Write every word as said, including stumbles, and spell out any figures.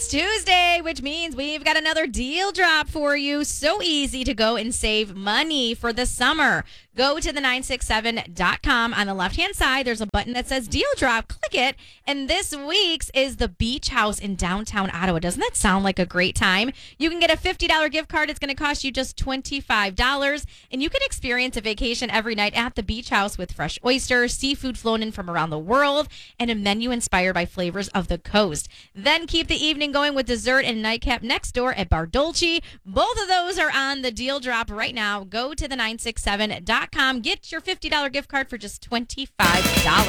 It's Tuesday, which means we've got another deal drop for you. So easy to go and save money for the summer. Go to the nine six seven dot com. On the left-hand side, there's a button that says Deal Drop. Click it. And this week's is the Beach House in downtown Ottawa. Doesn't that sound like a great time? You can get a fifty dollars gift card. It's going to cost you just twenty-five dollars. And you can experience a vacation every night at the Beach House with fresh oysters, seafood flown in from around the world, and a menu inspired by flavors of the coast. Then keep the evening going with dessert and nightcap next door at Bar Dolce. Both of those are on the Deal Drop right now. Go to the nine six seven dot com. Get your fifty dollars gift card for just twenty-five dollars.